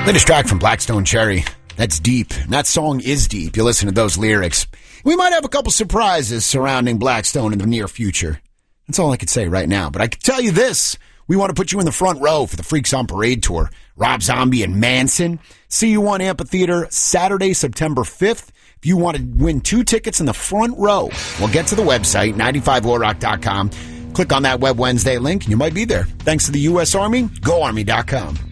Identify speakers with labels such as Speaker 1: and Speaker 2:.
Speaker 1: Latest track from Blackstone Cherry. That's deep. And that song is deep. You listen to those lyrics. We might have a couple surprises surrounding Blackstone in the near future. That's all I could say right now. But I can tell you this. We want to put you in the front row for the Freaks on Parade tour. Rob Zombie and Manson. See you on Amphitheater Saturday, September 5th. If you want to win 2 tickets in the front row, well, get to the website, 95lawrock.com. Click on that Web Wednesday link, and you might be there. Thanks to the U.S. Army, GoArmy.com.